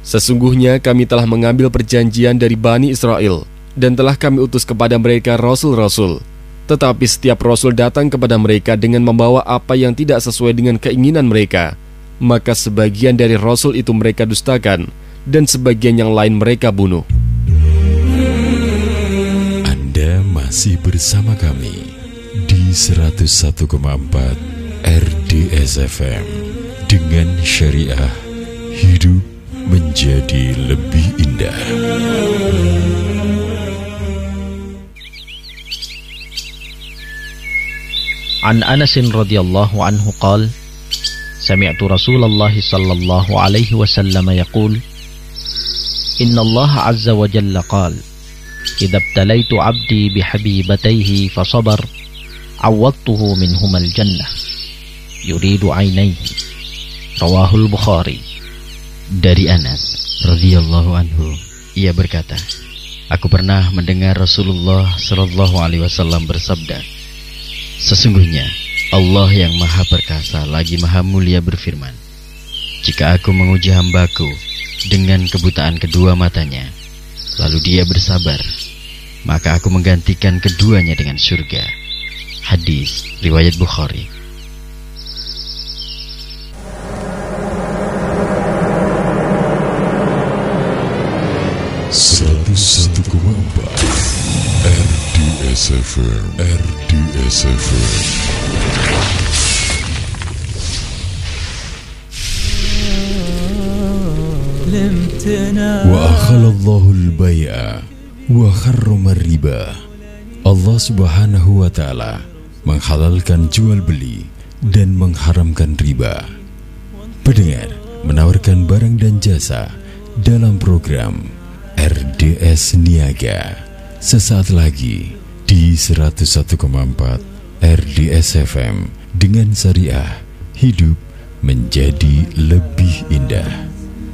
Sesungguhnya kami telah mengambil perjanjian dari Bani Israel, dan telah kami utus kepada mereka rasul-rasul. Tetapi setiap rasul datang kepada mereka dengan membawa apa yang tidak sesuai dengan keinginan mereka. Maka sebagian dari rasul itu mereka dustakan, dan sebagian yang lain mereka bunuh. Anda masih bersama kami di 101,4 RDS FM dengan syariah hidup menjadi lebih indah. An Anas radhiyallahu anhu qala sami'tu Rasulullah sallallahu alaihi wasallam yaqul inna Allah azza wa jalla qala idza ibtalaitu 'abdi bihabibatayhi fasabar awwadtuhu minhumal jannah yuridu 'ainaihi rawahul Bukhari. Dari Anas radhiyallahu anhu, ia berkata, aku pernah mendengar Rasulullah sallallahu alaihi wasallam bersabda, sesungguhnya Allah yang maha perkasa lagi maha mulia berfirman, jika aku menguji hambaku dengan kebutaan kedua matanya, lalu dia bersabar, maka aku menggantikan keduanya dengan surga. Hadis riwayat Bukhari. RDS FM. Wa akhalallahu al-bai'a wa harrama riba. Allah Subhanahu wa ta'ala menghalalkan jual beli dan mengharamkan riba. Pendengar menawarkan barang dan jasa dalam program RDS Niaga. Sesaat lagi di 101,4 RDS FM dengan syariah hidup menjadi lebih indah.